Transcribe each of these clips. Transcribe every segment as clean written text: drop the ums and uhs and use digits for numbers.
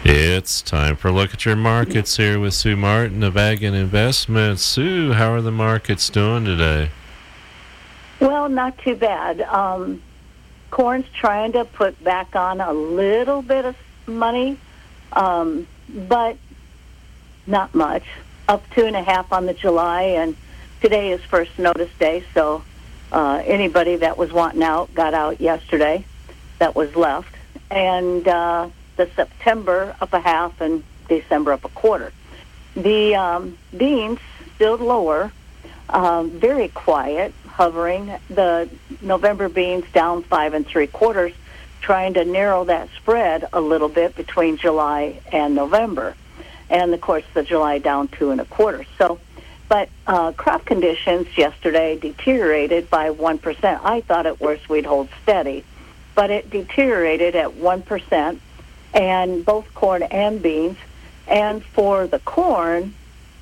It's time for a look at your markets here with Sue Martin of Ag and Investments. Sue, how are the markets doing today? Well, not too bad. Corn's trying to put back on a little bit of money, but not much. Up 2.5 on the July, and today is first notice day, so anybody that was wanting out got out yesterday that was left. And the September up 0.5 and December up 1/4. The beans still lower, very quiet, hovering. The November beans down 5 3/4, trying to narrow that spread a little bit between July and November. And, of course, the July down 2 1/4. So, but crop conditions yesterday deteriorated by 1%. I thought at worst we'd hold steady, but it deteriorated at 1%, and both corn and beans. And for the corn,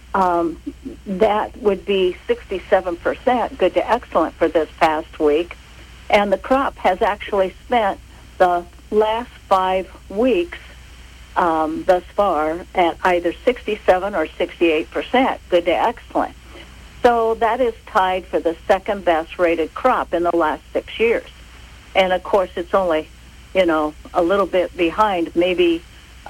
that would be 67%, good to excellent for this past week. And the crop has actually spent the last 5 weeks thus far at either 67 or 68%, good to excellent. So that is tied for the second best rated crop in the last 6 years. And of course, it's only, a little bit behind, maybe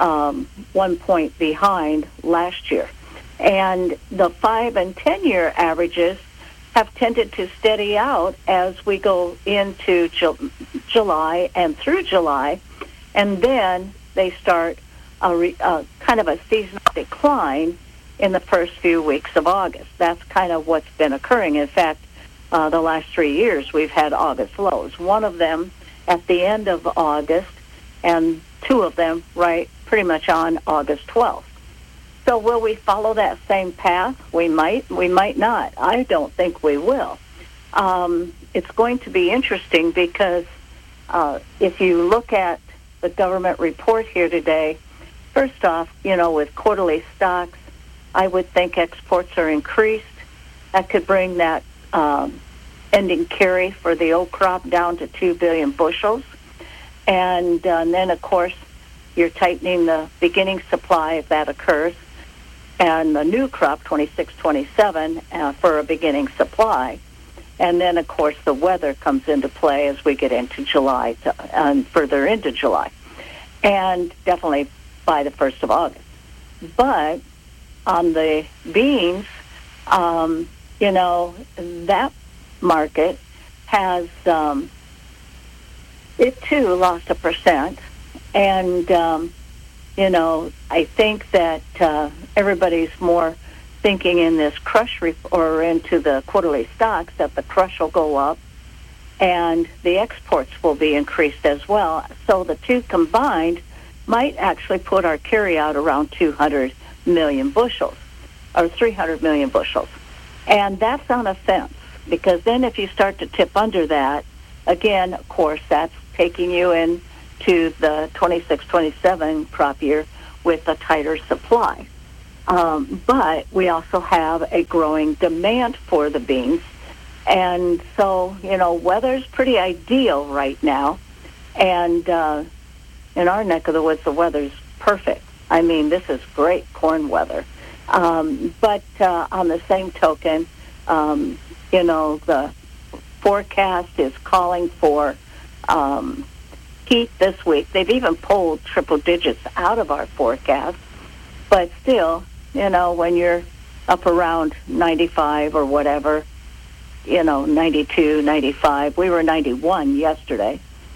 1 point behind last year. And the 5 and 10 year averages have tended to steady out as we go into July and through July, and then they start kind of a seasonal decline in the first few weeks of August. That's kind of what's been occurring. In fact, the last 3 years we've had August lows. One of them at the end of August, and 2 of them pretty much on August 12th. So will we follow that same path? We might not. I don't think we will. It's going to be interesting because if you look at the government report here today, first off, with quarterly stocks, I would think exports are increased. That could bring that ending carry for the old crop down to 2 billion bushels. And then, of course, you're tightening the beginning supply if that occurs. And the new crop, 26-27, for a beginning supply. And then, of course, the weather comes into play as we get into July and further into July. And definitely by the 1st of August. But on the beans, that market has, it too lost 1%. And, I think that everybody's more thinking in this crush or into the quarterly stocks that the crush will go up and the exports will be increased as well. So the two combined might actually put our carryout around 200 million bushels or 300 million bushels. And that's on a fence, because then if you start to tip under that, again, of course, that's taking you into the 26-27 crop year with a tighter supply. But we also have a growing demand for the beans. And so, weather's pretty ideal right now. And in our neck of the woods, the weather's perfect. I mean, this is great corn weather. But on the same token, the forecast is calling for heat this week. They've even pulled triple digits out of our forecast. But still, when you're up around 95 or whatever, 92, 95. We were 91 yesterday.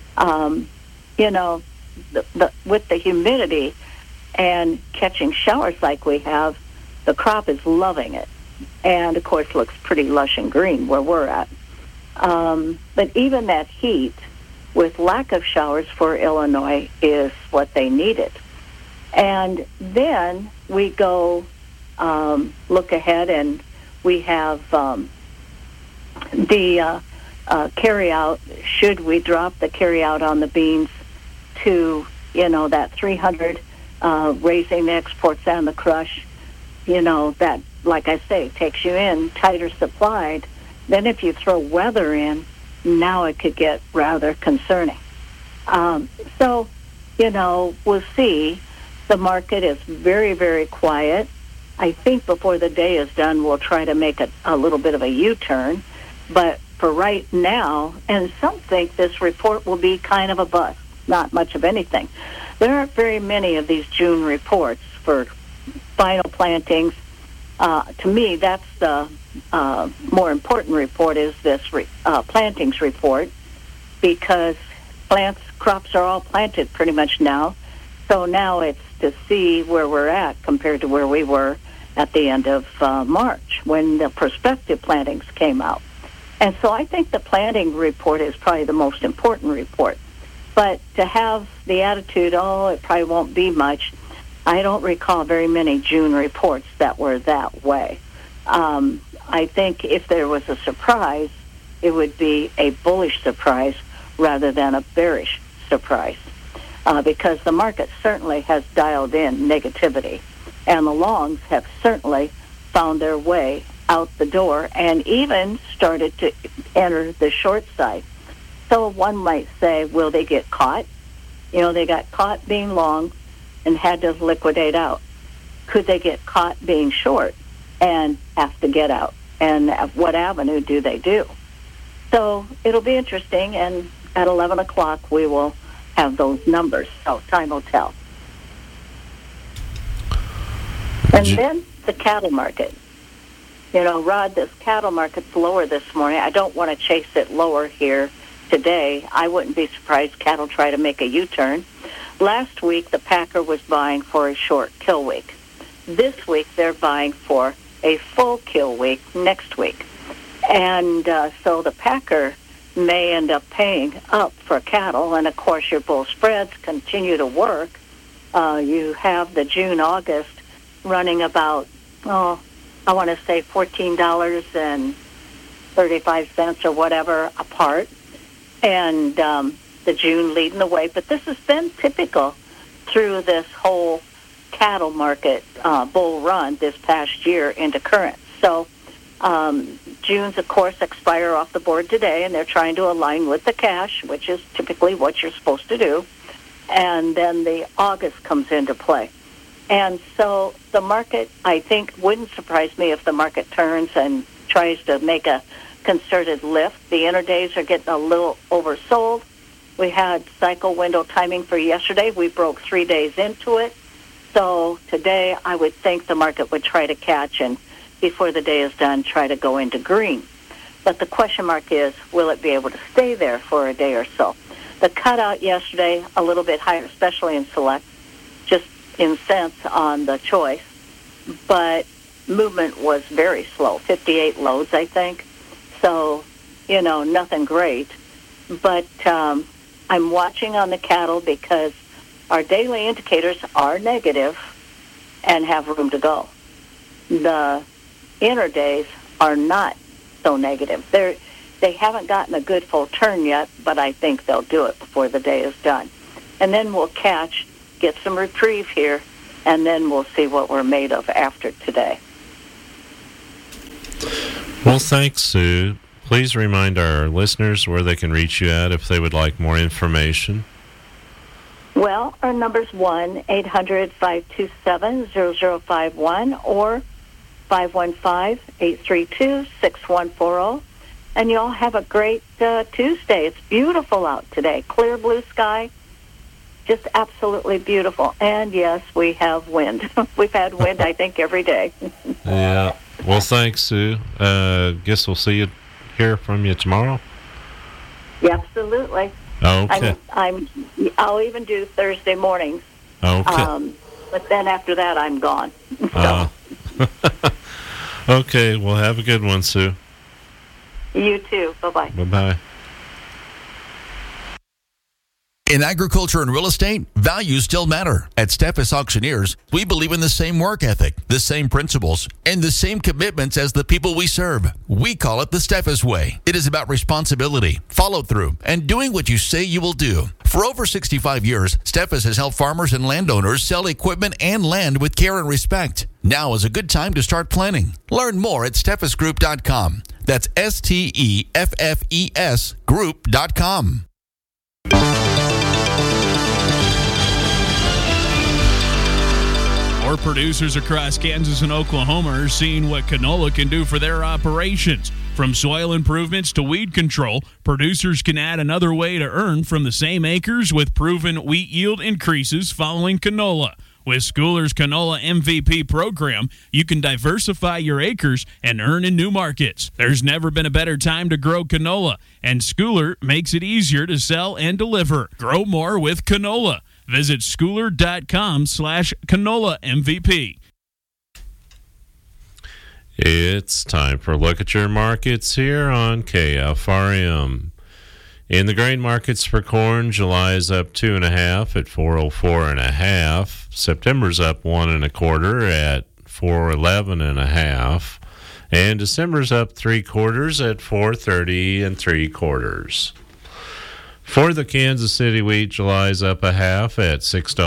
With the humidity and catching showers like we have, the crop is loving it. And, of course, looks pretty lush and green where we're at. But even that heat, with lack of showers for Illinois, is what they needed. And then we go look ahead, and we have the carryout. Should we drop the carryout on the beans to, that 300, raising the exports and the crush, that, like I say, takes you in tighter supplied. Then if you throw weather in, now it could get rather concerning. So, we'll see. The market is very, very quiet. I think before the day is done, we'll try to make a little bit of a U-turn. But for right now, and some think this report will be kind of a bust, not much of anything. There aren't very many of these June reports for final plantings. To me, that's the more important report is this plantings report, because crops are all planted pretty much now. So now it's to see where we're at compared to where we were at the end of March when the prospective plantings came out. And so I think the planting report is probably the most important report. But to have the attitude, it probably won't be much, I don't recall very many June reports that were that way. I think if there was a surprise, it would be a bullish surprise rather than a bearish surprise, because the market certainly has dialed in negativity, and the longs have certainly found their way out the door and even started to enter the short side. So one might say, will they get caught? They got caught being long and had to liquidate out. Could they get caught being short and have to get out? And what avenue do they do? So it'll be interesting, and at 11 o'clock we will have those numbers. So time will tell. And then the cattle market. Rod, this cattle market's lower this morning. I don't want to chase it lower here today. I wouldn't be surprised cattle try to make a U-turn. Last week, the packer was buying for a short kill week. This week, they're buying for a full kill week next week. And so the packer may end up paying up for cattle. And, of course, your bull spreads continue to work. You have the June-August running about, I want to say $14.35 or whatever apart. And the June leading the way. But this has been typical through this whole cattle market bull run this past year into current. So June's, of course, expire off the board today, and they're trying to align with the cash, which is typically what you're supposed to do. And then the August comes into play. And so the market, I think, wouldn't surprise me if the market turns and tries to make a concerted lift. The interdays are getting a little oversold. We had cycle window timing for yesterday. We broke 3 days into it. So today I would think the market would try to catch and before the day is done, try to go into green. But the question mark is, will it be able to stay there for a day or so? The cutout yesterday, a little bit higher, especially in select, just in cents on the choice. But movement was very slow, 58 loads, I think. So, nothing great. But I'm watching on the cattle because our daily indicators are negative and have room to go. The interdays are not so negative. They haven't gotten a good full turn yet, but I think they'll do it before the day is done. And then we'll get some reprieve here, and then we'll see what we're made of after today. Well, thanks, Sue. Please remind our listeners where they can reach you at if they would like more information. Well, our number's 1-800-527-0051 or 515-832-6140. And you all have a great Tuesday. It's beautiful out today. Clear blue sky. Just absolutely beautiful. And, yes, we have wind. We've had wind, I think, every day. Yeah. Well, thanks, Sue. Guess we'll hear from you tomorrow. Yeah, absolutely. Okay. I'll even do Thursday mornings. Okay. But then after that, I'm gone. So. Okay. Well, have a good one, Sue. You too. Bye-bye. Bye-bye. In agriculture and real estate, values still matter. At Steffes Auctioneers, we believe in the same work ethic, the same principles, and the same commitments as the people we serve. We call it the Steffes Way. It is about responsibility, follow-through, and doing what you say you will do. For over 65 years, Steffes has helped farmers and landowners sell equipment and land with care and respect. Now is a good time to start planning. Learn more at steffesgroup.com. That's STEFFES group.com. More producers across Kansas and Oklahoma are seeing what canola can do for their operations. From soil improvements to weed control, producers can add another way to earn from the same acres with proven wheat yield increases following canola. With Schooler's Canola MVP program, you can diversify your acres and earn in new markets. There's never been a better time to grow canola, and Schooler makes it easier to sell and deliver. Grow more with canola. Visit schooler.com/canola MVP. It's time for a look at your markets here on KFRM. In the grain markets for corn, July is up 2.5 at 404.5. September's up 1 1/4 at 411.5, and December's up 3/4 at 430 3/4. For the Kansas City wheat, July's up 1/2 at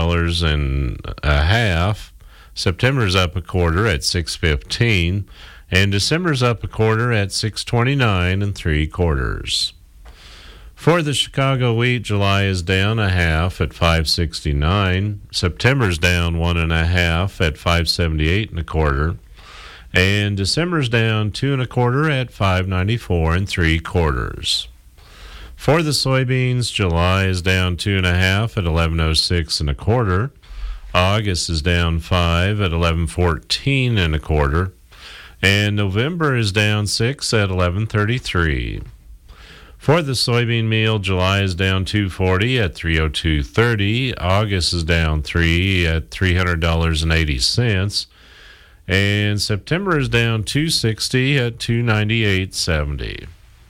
$6.50. September's up 1/4 at $6.15, and December's up 1/4 at $6.29 3/4. For the Chicago wheat, July is down 1/2 at $5.69. September's down 1 1/2 at $5.78 1/4, and December's down 2 1/4 at $5.94 3/4. For the soybeans, July is down 2 1/2 at $11.06 1/4. August is down 5 at $11.14 1/4, and November is down 6 at $11.33. For the soybean meal, July is down $2.40 at $302.30. August is down 3 at $300.80, and September is down $2.60 at $298.70.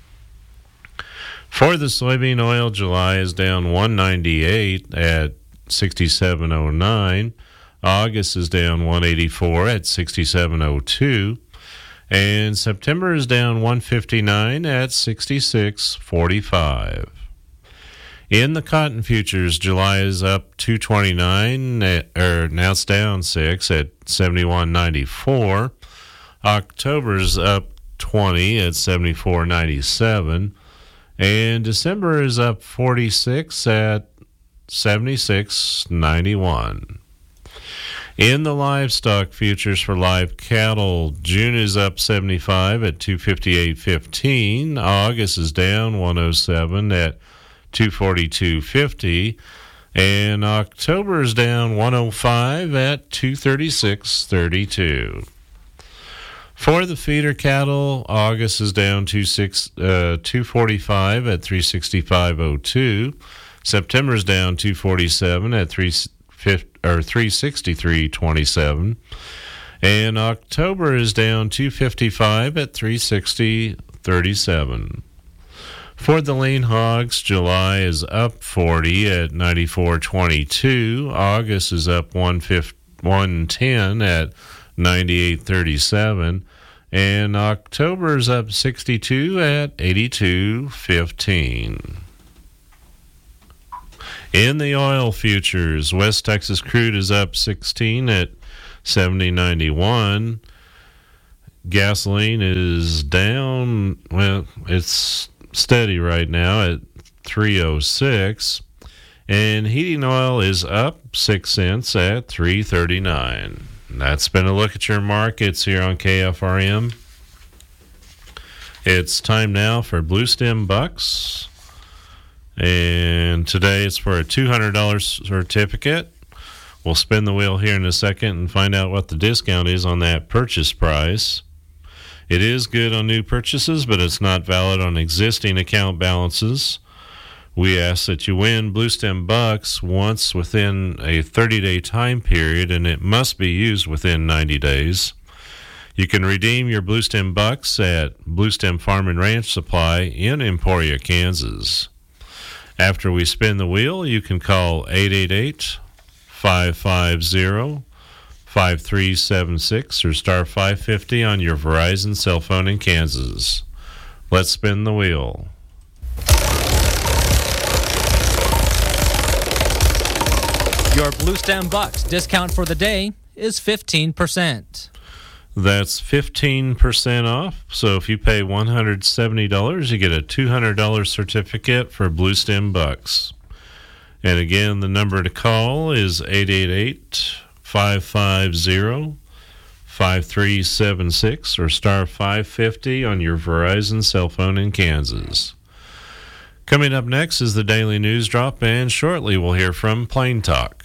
For the soybean oil, July is down $1.98 at $67.09. August is down $1.84 at $67.02. And September is down $1.59 at $66.45. In the cotton futures, July is up $2.29, now it's down 6 at $71.94. October's up 20 at $74.97. And December is up 46 at $76.91. In the livestock futures for live cattle, June is up 75 at $258.15. August is down 107 at $242.50. And October is down 105 at $236.32. For the feeder cattle, August is down 245 at $365.02. September is down 247 at $363.27, and October is down 255 at $360.37. For the lean hogs, July is up 40 at $94.22. August is up 110 at $98.37, and October is up 62 at $82.15. In the oil futures, West Texas crude is up 16 at $70.91. Gasoline is down, well, it's steady right now at $3.06. And heating oil is up 6 cents at $3.39. That's been a look at your markets here on KFRM. It's time now for Blue Stem Bucks. And today it's for a $200 certificate. We'll spin the wheel here in a second and find out what the discount is on that purchase price. It is good on new purchases, but it's not valid on existing account balances. We ask that you win Blue Stem Bucks once within a 30-day time period, and it must be used within 90 days. You can redeem your Blue Stem Bucks at Blue Stem Farm and Ranch Supply in Emporia, Kansas. After we spin the wheel, you can call 888-550-5376 or star 550 on your Verizon cell phone in Kansas. Let's spin the wheel. Your Blue Stem Bucks discount for the day is 15%. That's 15% off. So if you pay $170, you get a $200 certificate for Blue Stem Bucks. And again, the number to call is 888 *550-5376 or *550 on your Verizon cell phone in Kansas. Coming up next is the Daily News Drop, and shortly we'll hear from Plain Talk.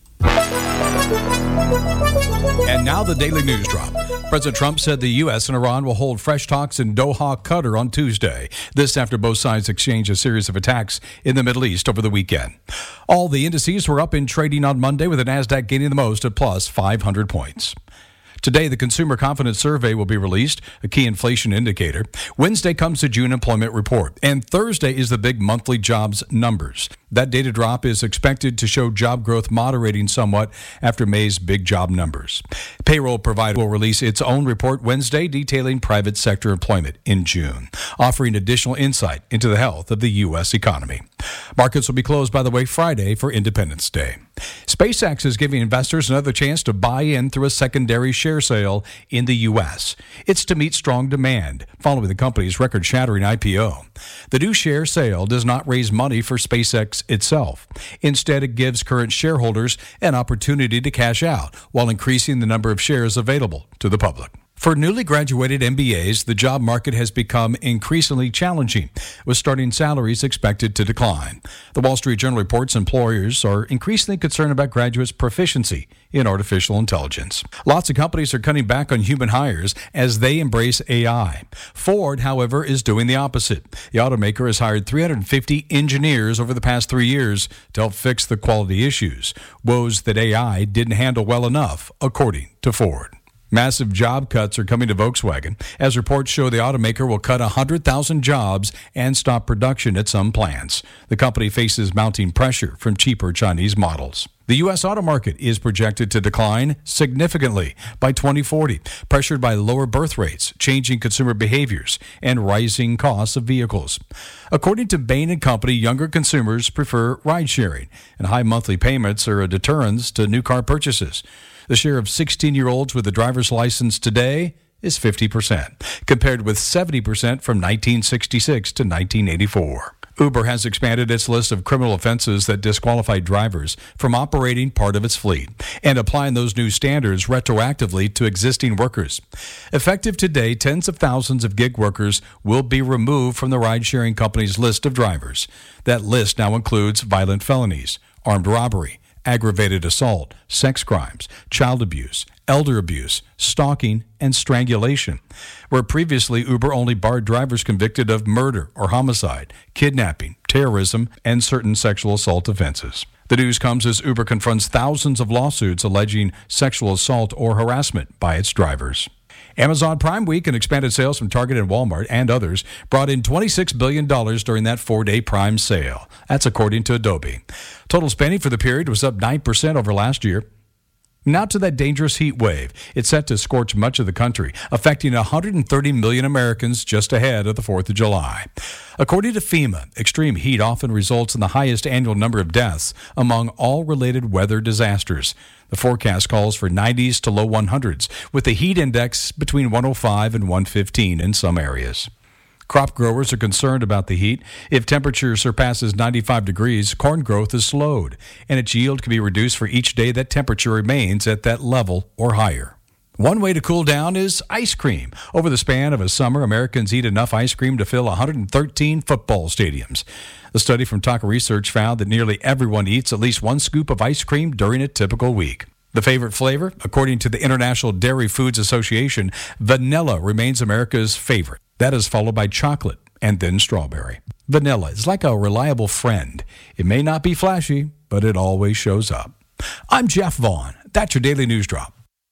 And now the Daily News Drop. President Trump said the U.S. and Iran will hold fresh talks in Doha, Qatar on Tuesday. This after both sides exchanged a series of attacks in the Middle East over the weekend. All the indices were up in trading on Monday, with the NASDAQ gaining the most at plus 500 points. Today, the Consumer Confidence Survey will be released, a key inflation indicator. Wednesday comes the June employment report, and Thursday is the big monthly jobs numbers. That data drop is expected to show job growth moderating somewhat after May's big job numbers. Payroll provider will release its own report Wednesday detailing private sector employment in June, offering additional insight into the health of the U.S. economy. Markets will be closed, by the way, Friday for Independence Day. SpaceX is giving investors another chance to buy in through a secondary share sale in the U.S. It's to meet strong demand following the company's record-shattering IPO. The new share sale does not raise money for SpaceX itself. Instead, it gives current shareholders an opportunity to cash out while increasing the number of shares available to the public. For newly graduated MBAs, the job market has become increasingly challenging, with starting salaries expected to decline. The Wall Street Journal reports employers are increasingly concerned about graduates' proficiency in artificial intelligence. Lots of companies are cutting back on human hires as they embrace AI. Ford, however, is doing the opposite. The automaker has hired 350 engineers over the past 3 years to help fix the quality issues, woes that AI didn't handle well enough, according to Ford. Massive job cuts are coming to Volkswagen, as reports show the automaker will cut 100,000 jobs and stop production at some plants. The company faces mounting pressure from cheaper Chinese models. The U.S. auto market is projected to decline significantly by 2040, pressured by lower birth rates, changing consumer behaviors, and rising costs of vehicles. According to Bain & Company, younger consumers prefer ride-sharing, and high monthly payments are a deterrent to new car purchases. The share of 16-year-olds with a driver's license today is 50%, compared with 70% from 1966 to 1984. Uber has expanded its list of criminal offenses that disqualify drivers from operating part of its fleet and applying those new standards retroactively to existing workers. Effective today, tens of thousands of gig workers will be removed from the ride-sharing company's list of drivers. That list now includes violent felonies, armed robbery, aggravated assault, sex crimes, child abuse, elder abuse, stalking, and strangulation, where previously Uber only barred drivers convicted of murder or homicide, kidnapping, terrorism, and certain sexual assault offenses. The news comes as Uber confronts thousands of lawsuits alleging sexual assault or harassment by its drivers. Amazon Prime Week and expanded sales from Target and Walmart and others brought in $26 billion during that 4-day Prime sale. That's according to Adobe. Total spending for the period was up 9% over last year. Now to that dangerous heat wave. It's set to scorch much of the country, affecting 130 million Americans just ahead of the 4th of July. According to FEMA, extreme heat often results in the highest annual number of deaths among all related weather disasters. The forecast calls for 90s to low 100s, with the heat index between 105 and 115 in some areas. Crop growers are concerned about the heat. If temperature surpasses 95 degrees, corn growth is slowed, and its yield can be reduced for each day that temperature remains at that level or higher. One way to cool down is ice cream. Over the span of a summer, Americans eat enough ice cream to fill 113 football stadiums. The study from Taka Research found that nearly everyone eats at least one scoop of ice cream during a typical week. The favorite flavor, according to the International Dairy Foods Association, vanilla remains America's favorite. That is followed by chocolate and then strawberry. Vanilla is like a reliable friend. It may not be flashy, but it always shows up. I'm Jeff Vaughn. That's your Daily News Drop.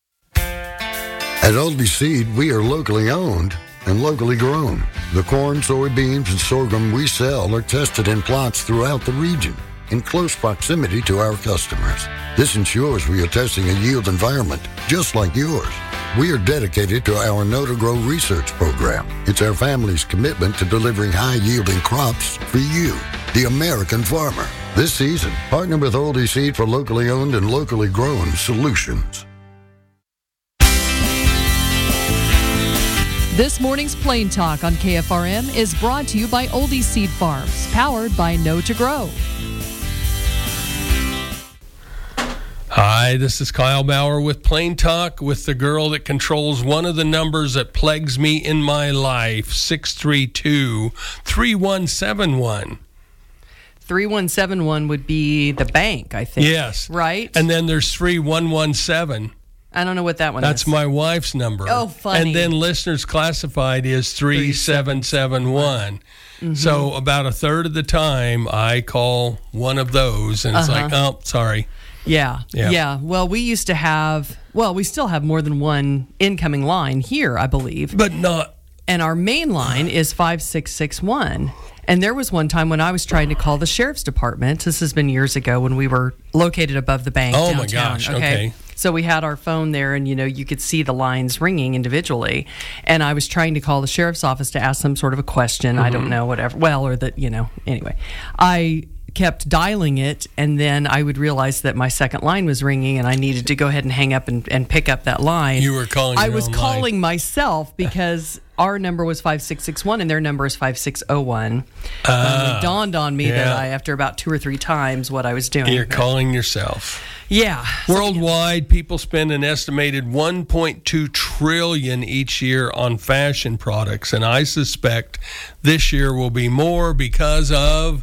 At Oldie Seed, we are locally owned and locally grown. The corn, soybeans, and sorghum we sell are tested in plots throughout the region in close proximity to our customers. This ensures we are testing a yield environment just like yours. We are dedicated to our Know-to-Grow research program. It's our family's commitment to delivering high-yielding crops for you, the American farmer. This season, partner with Oldie Seed for locally owned and locally grown solutions. This morning's Plain Talk on KFRM is brought to you by Oldie Seed Farms, powered by Know-to-Grow. Hi, this is Kyle Bauer with Plain Talk with the girl that controls one of the numbers that plagues me in my life, 632-3171. 3171 would be the bank, I think. Yes. Right? And then there's 3117. I don't know what that one is. That's my wife's number. Oh, funny. And then listeners classified is 3771. Mm-hmm. So about a third of the time, I call one of those, and it's like, oh, sorry. Yeah. Well, we used to have, we still have more than one incoming line here, I believe. But not. And our main line is 5661. And there was one time when I was trying to call the sheriff's department. This has been years ago when we were located above the bank downtown. My gosh, okay. So we had our phone there, and, you could see the lines ringing individually. And I was trying to call the sheriff's office to ask some sort of a question. I don't know, whatever. Well, or that, anyway. I kept dialing it, and then I would realize that my second line was ringing, and I needed to go ahead and hang up and pick up that line. You were calling your I was own calling line. Myself because our number was 5661 and their number is 5601. It dawned on me that after about 2 or 3 times what I was doing. You're calling yourself. Yeah. Worldwide, people spend an estimated $1.2 trillion each year on fashion products, and I suspect this year will be more because of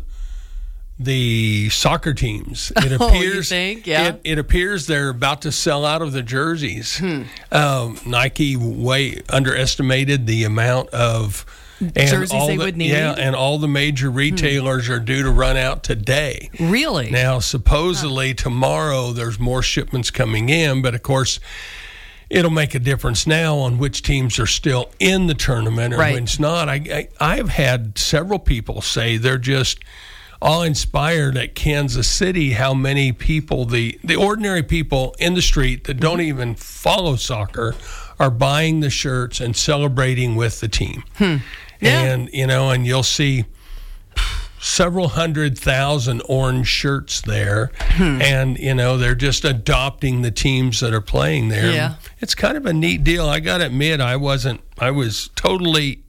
the soccer teams. It appears, you think? Yeah. It appears they're about to sell out of the jerseys. Nike underestimated the amount of jerseys they would need. Yeah, and all the major retailers are due to run out today. Really? Now, supposedly tomorrow there's more shipments coming in, but of course it'll make a difference now on which teams are still in the tournament or which not. I've had several people say they're just awe-inspired at Kansas City how many people, the ordinary people in the street that don't even follow soccer, are buying the shirts and celebrating with the team. And, and you'll see several 100,000 orange shirts there. And, they're just adopting the teams that are playing there. Yeah. It's kind of a neat deal. I got to admit, I was totally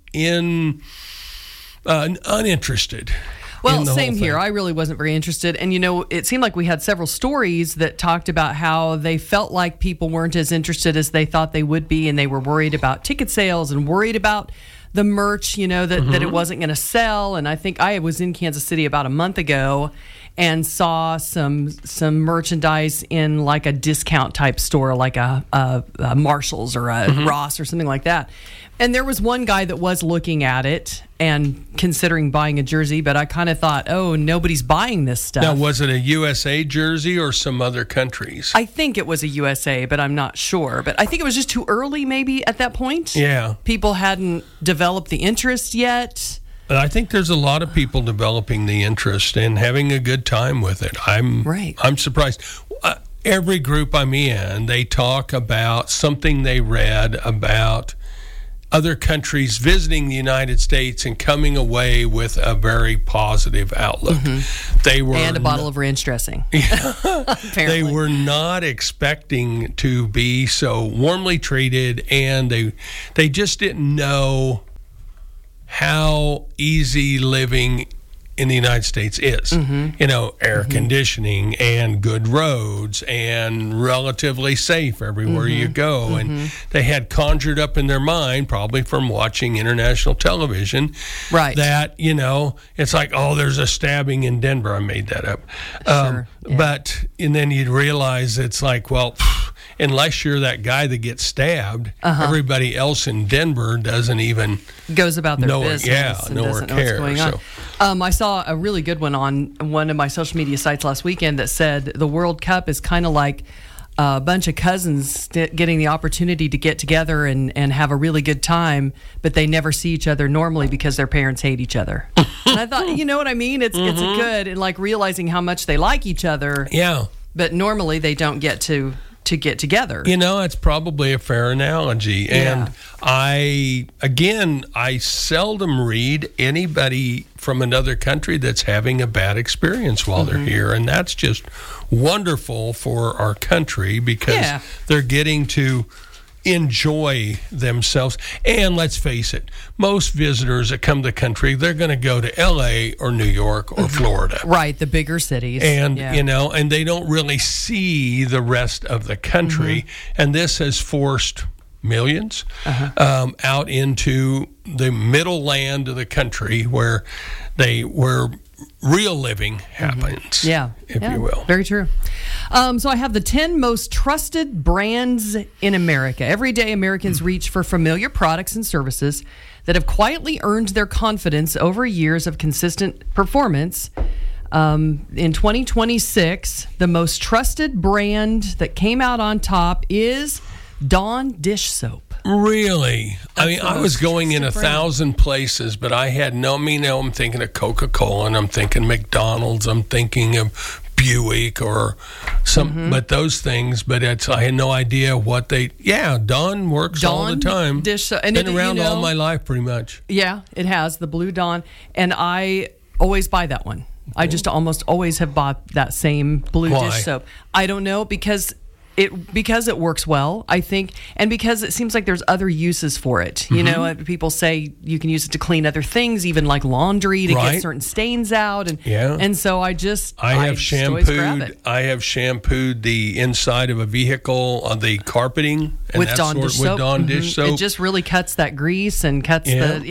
uninterested. Well, same here. I really wasn't very interested. And, it seemed like we had several stories that talked about how they felt like people weren't as interested as they thought they would be, and they were worried about ticket sales and worried about the merch, that it wasn't going to sell. And I think I was in Kansas City about a month ago and saw some merchandise in like a discount type store, like a Marshall's or a Ross or something like that. And there was one guy that was looking at it and considering buying a jersey, but I kind of thought, oh, nobody's buying this stuff. Now, was it a USA jersey or some other countries? I think it was a USA, but I'm not sure. But I think it was just too early maybe at that point. Yeah. People hadn't developed the interest yet. I think there's a lot of people developing the interest and having a good time with it. I'm surprised. Every group I'm in, they talk about something they read about other countries visiting the United States and coming away with a very positive outlook. They were and a bottle of ranch dressing. Apparently. They were not expecting to be so warmly treated, and they just didn't know how easy living in the United States is. Air conditioning and good roads and relatively safe everywhere you go. And they had conjured up in their mind, probably from watching international television, that, it's like, oh, there's a stabbing in Denver. I made that up. But, and then you'd realize it's like, well, unless you're that guy that gets stabbed, everybody else in Denver doesn't even goes about their business and nowhere doesn't cares. know what's going on. I saw a really good one on one of my social media sites last weekend that said the World Cup is kind of like a bunch of cousins getting the opportunity to get together and have a really good time, but they never see each other normally because their parents hate each other. And I thought, you know what I mean? It's a good, and like realizing how much they like each other. Yeah. But normally they don't get to get together. It's probably a fair analogy. And I seldom read anybody from another country that's having a bad experience while they're here. And that's just wonderful for our country because they're getting to enjoy themselves. And let's face it, most visitors that come to the country, they're going to go to LA or New York or Florida. Right, the bigger cities. And, and they don't really see the rest of the country. And this has forced millions out into the middle land of the country where real living happens, if you will. Very true. So I have the 10 most trusted brands in America. Every day, Americans reach for familiar products and services that have quietly earned their confidence over years of consistent performance. In 2026, the most trusted brand that came out on top is Dawn dish soap. Really? I mean, I was going in 1,000 places, but I had I'm thinking of Coca-Cola, and I'm thinking McDonald's, I'm thinking of Buick or some, but those things, but I had no idea what Dawn works all the time. Dish soap. Been around all my life, pretty much. Yeah, it has, the Blue Dawn, and I always buy that one. I just almost always have bought that same blue dish soap. I don't know, because it works well, I think, and because it seems like there's other uses for it. You know, people say you can use it to clean other things, even like laundry, to get certain stains out, and so I have shampooed the inside of a vehicle on the carpeting with Dawn dish soap. With Dawn dish soap. It just really cuts that grease and cuts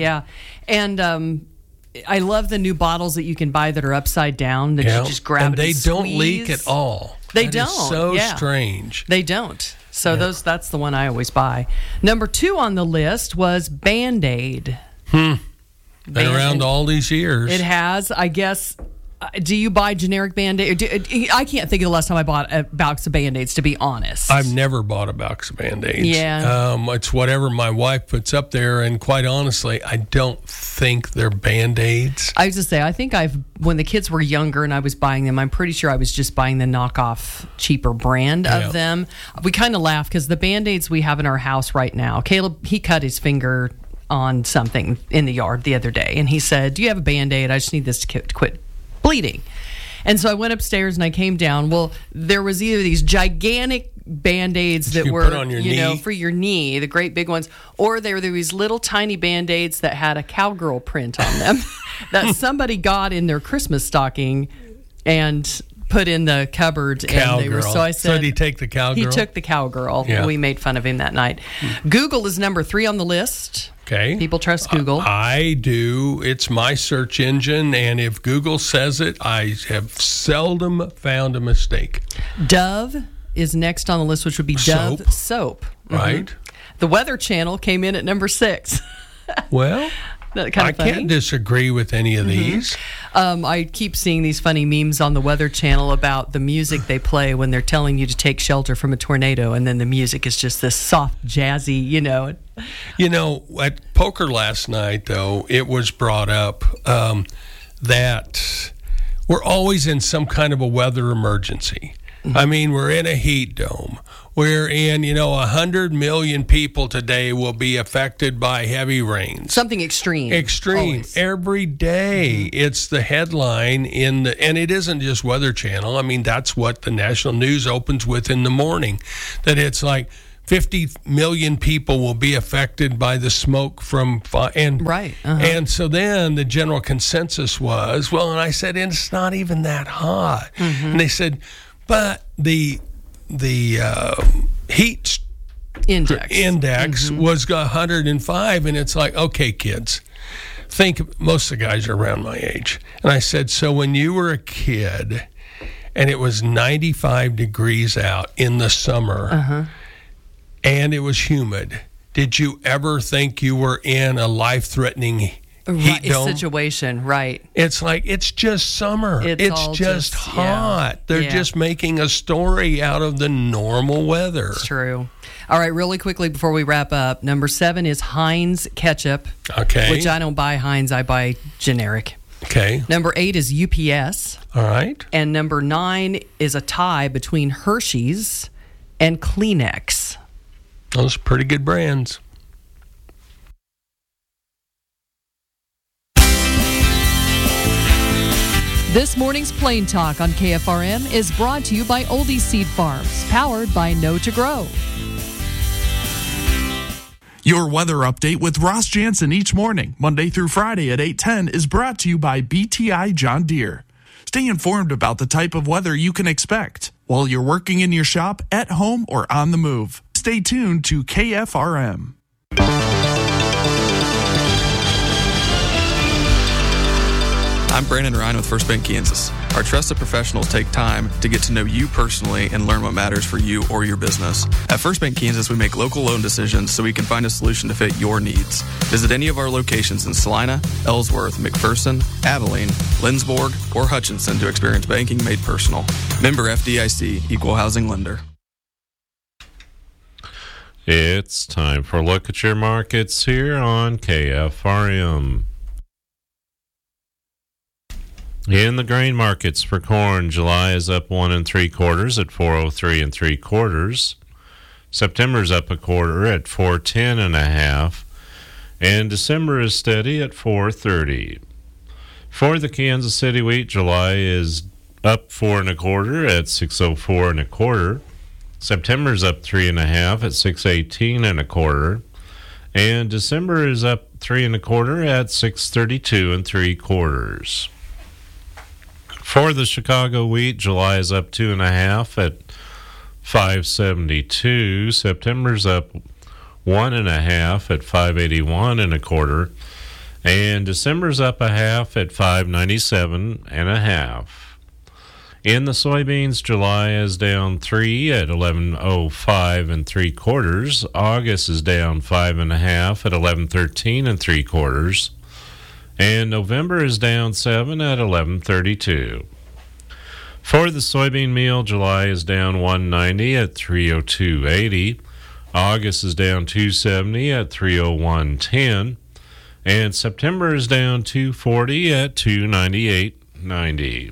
and I love the new bottles that you can buy that are upside down that you just grab and they squeeze. Don't leak at all. They that don't. Is so strange. They don't. So that's the one I always buy. Number 2 on the list was Band-Aid. Been around all these years. It has, I guess. Do you buy generic Band-Aid? I can't think of the last time I bought a box of Band-Aids, to be honest. I've never bought a box of Band-Aids. Yeah. It's whatever my wife puts up there, and quite honestly, I don't think they're Band-Aids. I was to say, I think when the kids were younger and I was buying them, I'm pretty sure I was just buying the knockoff, cheaper brand of them. We kind of laugh because the Band-Aids we have in our house right now, Caleb, he cut his finger on something in the yard the other day, and he said, "Do you have a Band-Aid? I just need this to quit bleeding." And so I went upstairs and I came down. Well, there was either these gigantic Band-Aids that were, for your knee, the great big ones, or there were these little tiny Band-Aids that had a cowgirl print on them that somebody got in their Christmas stocking and put in the cupboard. Cowgirl. And they were, so I said, did he take the cowgirl? He took the cowgirl. Yeah. We made fun of him that night. Google is number 3 on the list. Okay. People trust Google. I do. It's my search engine, and if Google says it, I have seldom found a mistake. Dove is next on the list, which would be Dove soap. Right. The Weather Channel came in at number 6. Well, I can't disagree with any of these. I keep seeing these funny memes on the Weather Channel about the music they play when they're telling you to take shelter from a tornado, and then the music is just this soft, jazzy, at poker last night, though, it was brought up that we're always in some kind of a weather emergency. I mean, we're in a heat dome. We're in, 100 million people today will be affected by heavy rains. Something extreme. Always. Every day. It's the headline and it isn't just Weather Channel. I mean, that's what the national news opens with in the morning, that it's like 50 million people will be affected by the smoke from fire. And so then the general consensus was, and I said, it's not even that hot. And they said, but the heat index was 105, and it's like, okay, kids, think most of the guys are around my age. And I said, so when you were a kid and it was 95 degrees out in the summer and it was humid, did you ever think you were in a life-threatening heat dome situation? Right. It's like, it's just summer. It's just hot. They're just making a story out of the normal weather. It's true. All right, really quickly before we wrap up, number 7 is Heinz ketchup. Okay. Which I don't buy Heinz, I buy generic. Okay. Number 8 is UPS. All right. And number 9 is a tie between Hershey's and Kleenex. Those are pretty good brands. This morning's Plain Talk on KFRM is brought to you by Oldie Seed Farms, powered by Know to Grow. Your weather update with Ross Jansen each morning, Monday through Friday at 8:10, is brought to you by BTI John Deere. Stay informed about the type of weather you can expect while you're working in your shop, at home, or on the move. Stay tuned to KFRM. I'm Brandon Ryan with First Bank Kansas. Our trusted professionals take time to get to know you personally and learn what matters for you or your business. At First Bank Kansas, we make local loan decisions so we can find a solution to fit your needs. Visit any of our locations in Salina, Ellsworth, McPherson, Abilene, Lindsborg, or Hutchinson to experience banking made personal. Member FDIC, Equal Housing Lender. It's time for a look at your markets here on KFRM. In the grain markets for corn, July is up 1 3/4 at 403 3/4. September's up a quarter at 410 1/2, and December is steady at 430. For the Kansas City wheat, July is up 4 1/4 at 604 1/4. September's up 3 1/2 at 618 1/4, and December is up 3 1/4 at 632 3/4. For the Chicago wheat, July is up 2 1/2 at 572. September's up 1 1/2 at 581 1/4, and December's up 1/2 at 597 1/2. In the soybeans, July is down 3 at 1105 3/4. August is down 5 1/2 at 1113 3/4. And November is down 7 at 1132. For the soybean meal, July is down 190 at 302.80. August is down 270 at 301.10. And September is down 240 at 298.90.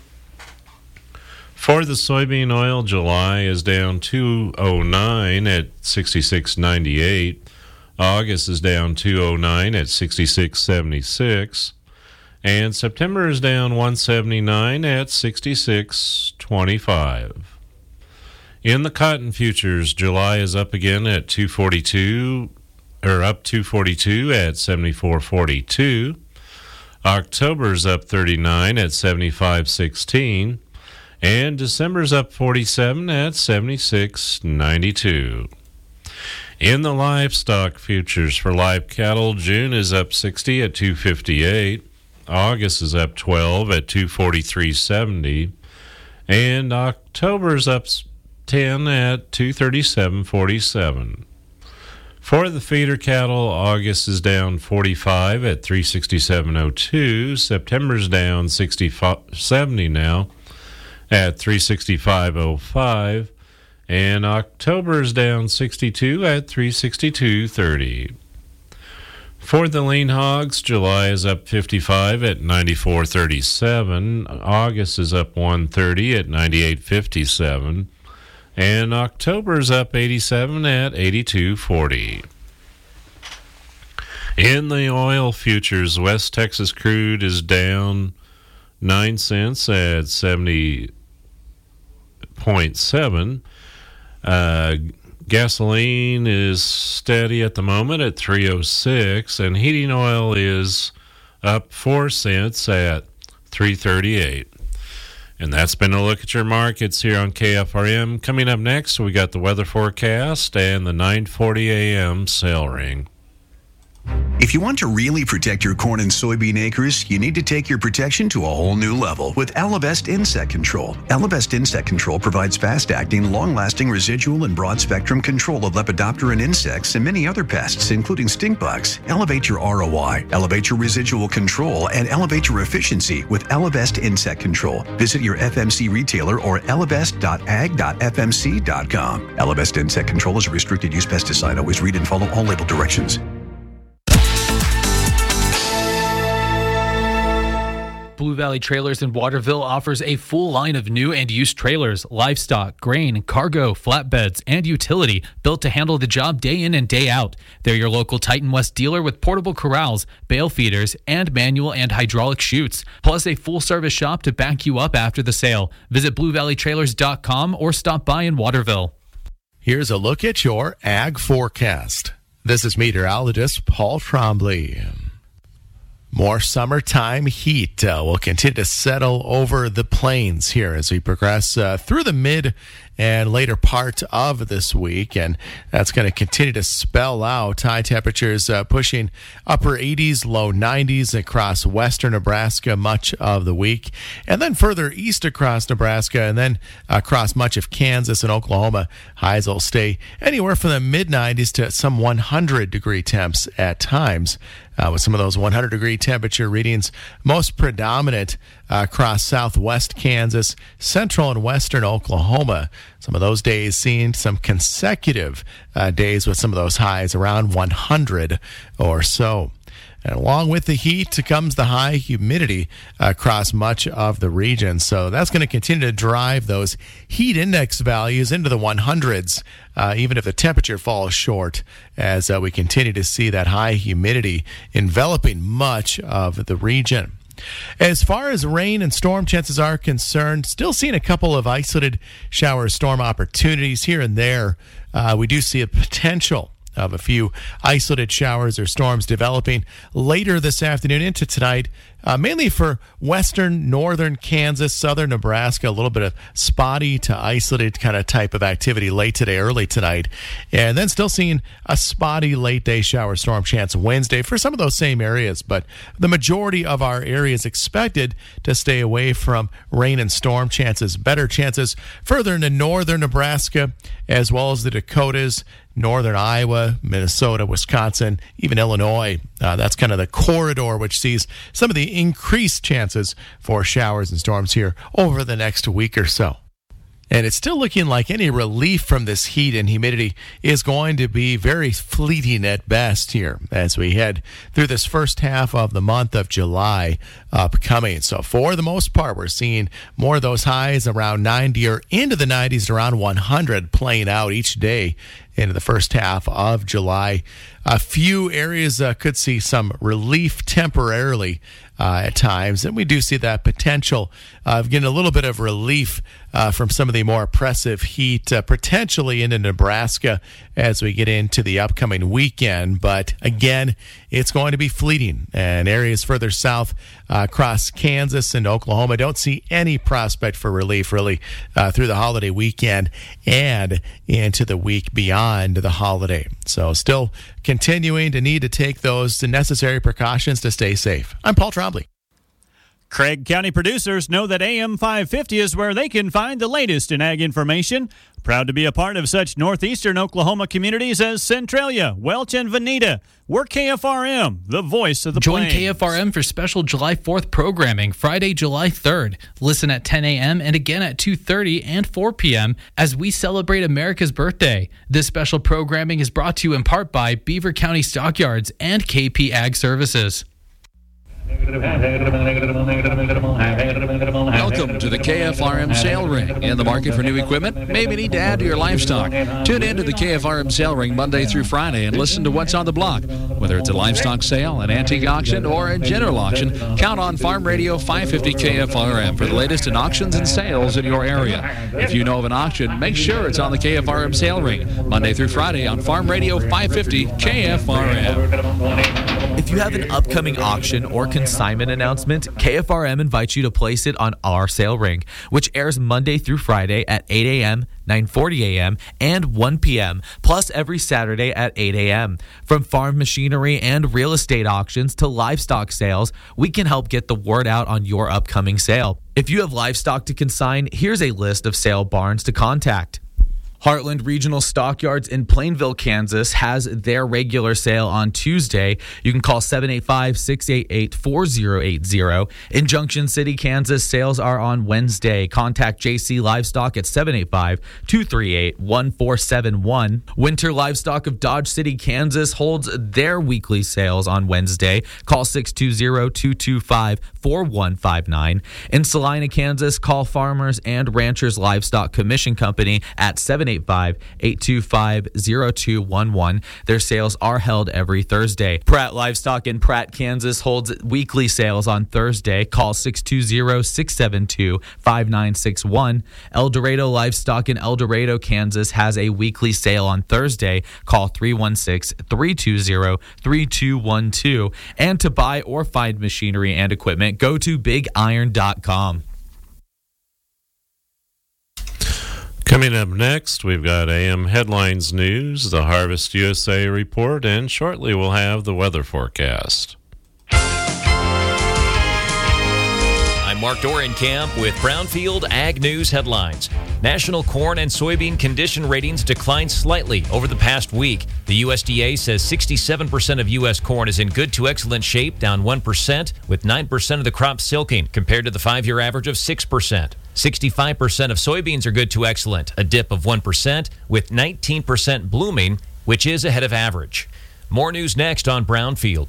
For the soybean oil, July is down 209 at 66.98. August is down 209 at 66.76, and September is down 179 at 66.25. In the cotton futures, July is up again at 242 at 74.42. October's up 39 at 75.16, and December's up 47 at 76.92. In the livestock futures for live cattle, June is up 60 at 258. August is up 12 at 243.70. And October's up 10 at 237.47. For the feeder cattle, August is down 45 at 367.02. September's down 70 now at 365.05. And October is down 62 at 362.30. For the lean hogs, July is up 55 at 94.37. August is up 130 at 98.57. And October is up 87 at 82.40. In the oil futures, West Texas crude is down 9 cents at 70.7. Gasoline is steady at the moment at 306, and heating oil is up 4 cents at 338. And that's been a look at your markets here on KFRM. Coming up next, we got the weather forecast and the 9:40 a.m. sale ring. If you want to really protect your corn and soybean acres, you need to take your protection to a whole new level with Elevest Insect Control. Elevest Insect Control provides fast-acting, long-lasting residual and broad-spectrum control of Lepidopteran insects and many other pests, including stink bugs. Elevate your ROI, elevate your residual control, and elevate your efficiency with Elevest Insect Control. Visit your FMC retailer or elevest.ag.fmc.com. Elevest Insect Control is a restricted use pesticide. Always read and follow all label directions. Blue Valley Trailers in Waterville offers a full line of new and used trailers, livestock, grain, cargo, flatbeds, and utility built to handle the job day in and day out. They're your local Titan West dealer with portable corrals, bale feeders, and manual and hydraulic chutes, plus a full-service shop to back you up after the sale. Visit BlueValleyTrailers.com or stop by in Waterville. Here's a look at your ag forecast. This is meteorologist Paul Trombley. More summertime heat will continue to settle over the plains here as we progress through the mid and later part of this week, and that's going to continue to spell out high temperatures pushing upper 80s, low 90s across western Nebraska much of the week, and then further east across Nebraska and then across much of Kansas and Oklahoma. Highs will stay anywhere from the mid 90s to some 100-degree temps at times, with some of those 100-degree temperature readings most predominant across southwest Kansas, central and western Oklahoma. Some of those days seeing some consecutive days with some of those highs around 100 or so. And along with the heat comes the high humidity across much of the region. So that's going to continue to drive those heat index values into the 100s, even if the temperature falls short, as we continue to see that high humidity enveloping much of the region. As far as rain and storm chances are concerned, still seeing a couple of isolated shower storm opportunities here and there. We do see a potential of a few isolated showers or storms developing later this afternoon into tonight, mainly for western, northern Kansas, southern Nebraska, a little bit of spotty to isolated kind of type of activity late today, early tonight. And then still seeing a spotty late day shower storm chance Wednesday for some of those same areas. But the majority of our areas expected to stay away from rain and storm chances. Better chances further into northern Nebraska, as well as the Dakotas, northern Iowa, Minnesota, Wisconsin, even Illinois. That's kind of the corridor which sees some of the increased chances for showers and storms here over the next week or so. And it's still looking like any relief from this heat and humidity is going to be very fleeting at best here as we head through this first half of the month of July upcoming. So for the most part, we're seeing more of those highs around 90 or into the 90s to around 100 playing out each day into the first half of July. A few areas could see some relief temporarily at times, and we do see that potential of getting a little bit of relief from some of the more oppressive heat, potentially into Nebraska as we get into the upcoming weekend. But again, it's going to be fleeting, and areas further south across Kansas and Oklahoma don't see any prospect for relief really through the holiday weekend and into the week beyond the holiday. So still continuing to need to take those necessary precautions to stay safe. I'm Paul Trombley. Craig County producers know that AM 550 is where they can find the latest in ag information. Proud to be a part of such northeastern Oklahoma communities as Centralia, Welch, and Veneta. We're KFRM, the voice of the plains. Join KFRM for special July 4th programming Friday, July 3rd. Listen at 10 a.m. and again at 2:30 and 4 p.m. as we celebrate America's birthday. This special programming is brought to you in part by Beaver County Stockyards and KP Ag Services. Welcome to the KFRM Sale Ring. In the market for new equipment? Maybe need to add to your livestock. Tune in to the KFRM Sale Ring Monday through Friday and listen to what's on the block. Whether it's a livestock sale, an antique auction, or a general auction, count on Farm Radio 550 KFRM for the latest in auctions and sales in your area. If you know of an auction, make sure it's on the KFRM Sale Ring Monday through Friday on Farm Radio 550 KFRM. If you have an upcoming auction or consignment announcement, KFRM invites you to place it on our sale ring, which airs Monday through Friday at 8 a.m., 9:40 a.m., and 1 p.m., plus every Saturday at 8 a.m. From farm machinery and real estate auctions to livestock sales, we can help get the word out on your upcoming sale. If you have livestock to consign, here's a list of sale barns to contact. Heartland Regional Stockyards in Plainville, Kansas has their regular sale on Tuesday. You can call 785-688-4080. In Junction City, Kansas, sales are on Wednesday. Contact JC Livestock at 785-238-1471. Winter Livestock of Dodge City, Kansas holds their weekly sales on Wednesday. Call 620-225-4159. In Salina, Kansas, call Farmers and Ranchers Livestock Commission Company at 785-285-4159. 785-825-0211. Their sales are held every Thursday. Pratt Livestock in Pratt, Kansas holds weekly sales on Thursday. Call 620-672-5961. El Dorado Livestock in El Dorado, Kansas has a weekly sale on Thursday. Call 316-320-3212. And to buy or find machinery and equipment, go to bigiron.com. Coming up next, we've got AM Headlines News, the Harvest USA report, and shortly we'll have the weather forecast. I'm Mark Dorenkamp with Brownfield Ag News headlines. National corn and soybean condition ratings declined slightly over the past week. The USDA says 67% of U.S. corn is in good to excellent shape, down 1%, with 9% of the crop silking, compared to the 5-year average of 6%. 65% of soybeans are good to excellent, a dip of 1%, with 19% blooming, which is ahead of average. More news next on Brownfield.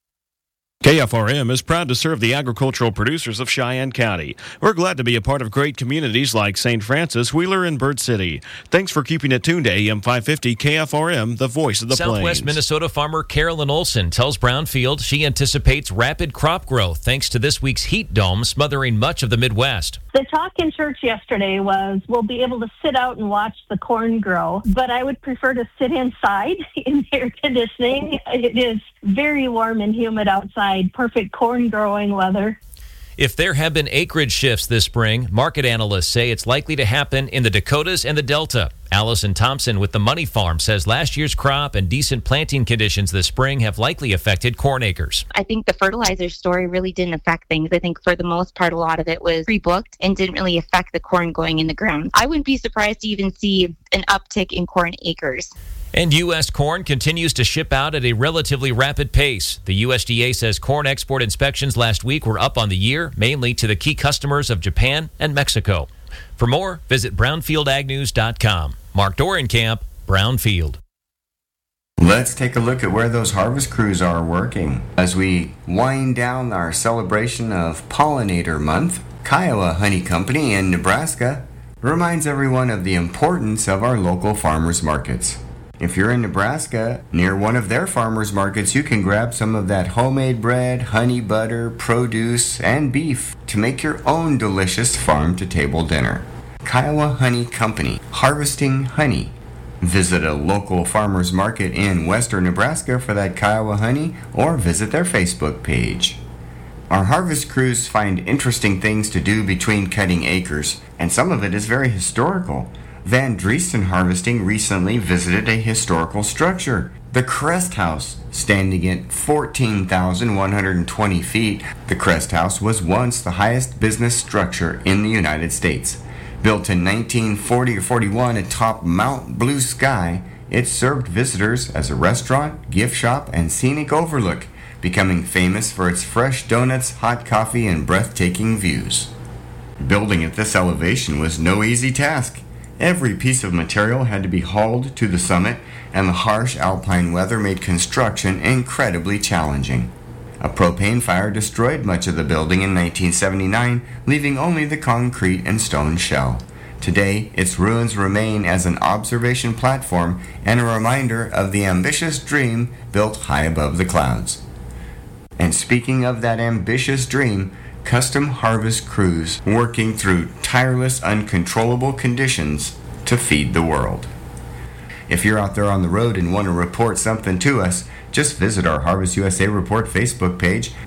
KFRM is proud to serve the agricultural producers of Cheyenne County. We're glad to be a part of great communities like St. Francis, Wheeler, and Bird City. Thanks for keeping it tuned to AM 550 KFRM, the voice of the plains. Southwest Minnesota farmer Carolyn Olson tells Brownfield she anticipates rapid crop growth thanks to this week's heat dome smothering much of the Midwest. The talk in church yesterday was we'll be able to sit out and watch the corn grow, but I would prefer to sit inside in air conditioning. It is very warm and humid outside, perfect corn growing weather. If there have been acreage shifts this spring, market analysts say it's likely to happen in the Dakotas and the Delta. Allison Thompson with the Money Farm says last year's crop and decent planting conditions this spring have likely affected corn acres. I think the fertilizer story really didn't affect things. I think for the most part, a lot of it was pre-booked and didn't really affect the corn going in the ground. I wouldn't be surprised to even see an uptick in corn acres. And U.S. corn continues to ship out at a relatively rapid pace. The USDA says corn export inspections last week were up on the year, mainly to the key customers of Japan and Mexico. For more, visit brownfieldagnews.com. Mark Dorenkamp, Brownfield. Let's take a look at where those harvest crews are working. As we wind down our celebration of Pollinator Month, Kiowa Honey Company in Nebraska reminds everyone of the importance of our local farmers markets. If you're in Nebraska, near one of their farmers markets, you can grab some of that homemade bread, honey butter, produce, and beef to make your own delicious farm-to-table dinner. Kiowa Honey Company, harvesting honey. Visit a local farmers market in western Nebraska for that Kiowa honey, or visit their Facebook page. Our harvest crews find interesting things to do between cutting acres, and some of it is very historical. Van Dreesten Harvesting recently visited a historical structure, the Crest House, standing at 14,120 feet. The Crest House was once the highest business structure in the United States. Built in 1940 or 41 atop Mount Blue Sky, it served visitors as a restaurant, gift shop, and scenic overlook, becoming famous for its fresh donuts, hot coffee, and breathtaking views. Building at this elevation was no easy task. Every piece of material had to be hauled to the summit, and the harsh alpine weather made construction incredibly challenging. A propane fire destroyed much of the building in 1979, leaving only the concrete and stone shell. Today, its ruins remain as an observation platform and a reminder of the ambitious dream built high above the clouds. And speaking of that ambitious dream, custom harvest crews working through tireless, uncontrollable conditions to feed the world. If you're out there on the road and want to report something to us, just visit our Harvest USA Report Facebook page